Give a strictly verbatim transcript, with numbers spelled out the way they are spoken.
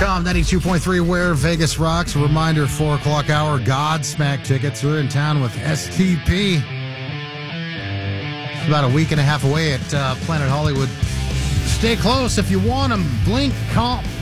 com, ninety-two point three where Vegas rocks. A reminder, four o'clock hour Godsmack tickets. We're in town with S T P. It's about a week and a half away at uh, Planet Hollywood. Stay close if you want them. Blink, Comp,